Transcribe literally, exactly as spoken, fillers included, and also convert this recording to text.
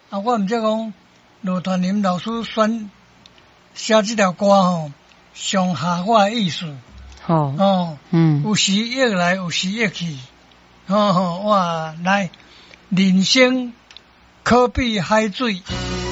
啊，我毋知讲罗传林老师选写这条歌吼，上合我的意思。 好， 哦， 嗯， 有时忆来，有时忆去，吼吼，哇，来，人生可比海水。